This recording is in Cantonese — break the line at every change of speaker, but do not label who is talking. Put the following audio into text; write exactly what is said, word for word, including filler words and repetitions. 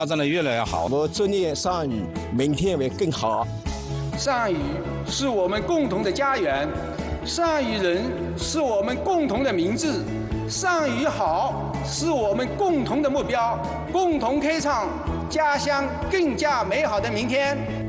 发展的越来越好。
我祝愿上虞明天会更好。
上虞是我们共同的家园，上虞人是我们共同的名字，上虞好是我们共同的目标，共同开创家乡更加美好的明天。